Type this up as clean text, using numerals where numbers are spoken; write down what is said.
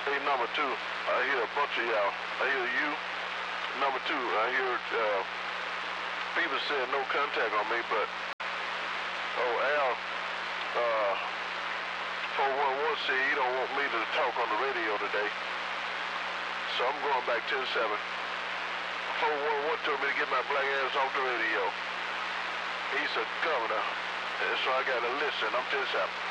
Hey, number two, I hear a bunch of y'all. I hear you. Number two, I hear people saying no contact on me, but Al, 411 said he don't want me to talk on the radio today. So I'm going back 10-7. 411 told me to get my black ass off the radio. He's a governor, and so I gotta listen. I'm 10-7.